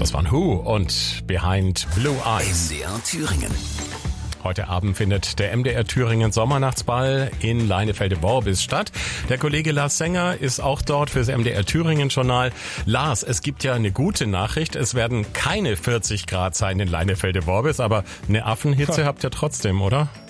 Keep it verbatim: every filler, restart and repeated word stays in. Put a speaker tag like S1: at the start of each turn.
S1: Das waren Who und Behind Blue Eyes.
S2: M D R Thüringen.
S1: Heute Abend findet der M D R Thüringen Sommernachtsball in Leinefelde-Worbis statt. Der Kollege Lars Sänger ist auch dort fürs M D R Thüringen Journal. Lars, es gibt ja eine gute Nachricht. Es werden keine vierzig Grad sein in Leinefelde-Worbis, aber eine Affenhitze habt ihr trotzdem, oder?